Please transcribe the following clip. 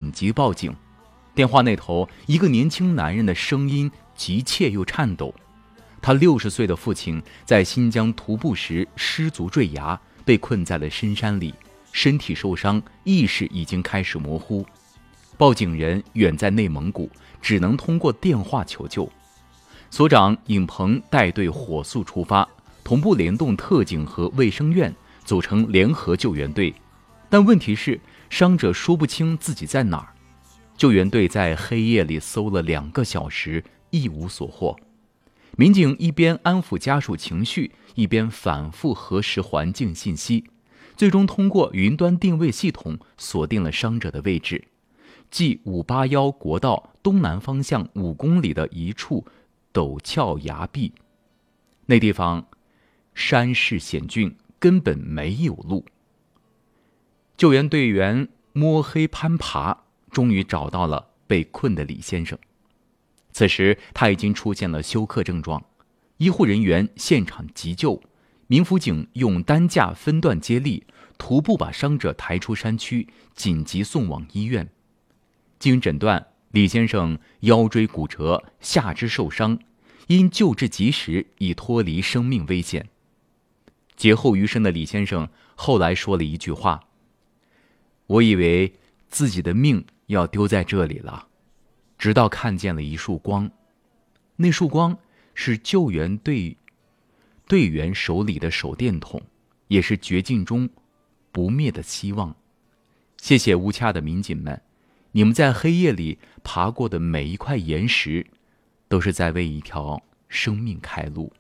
紧急报警。电话那头，一个年轻男人的声音急切又颤抖。他60岁的父亲在新疆徒步时失足坠崖，被困在了深山里，身体受伤，意识已经开始模糊。报警人远在内蒙古，只能通过电话求救。所长尹鹏带队火速出发，同步联动特警和卫生院，组成联合救援队。但问题是，伤者说不清自己在哪儿。救援队在黑夜里搜了2个小时，一无所获。民警一边安抚家属情绪，一边反复核实环境信息，最终通过云端定位系统锁定了伤者的位置，即581国道东南方向5公里的一处陡峭崖壁。那地方山势险峻，根本没有路。救援队员摸黑攀爬，终于找到了被困的李先生。此时他已经出现了休克症状，医护人员现场急救，民辅警用担架分段接力，徒步把伤者抬出山区，紧急送往医院。经诊断，李先生腰椎骨折，下肢受伤，因救治及时，已脱离生命危险。劫后余生的李先生后来说了一句话：我以为自己的命要丢在这里了，直到看见了一束光。那束光是救援队员手里的手电筒，也是绝境中不灭的希望。谢谢乌恰的民警们，你们在黑夜里爬过的每一块岩石，都是在为一条生命开路。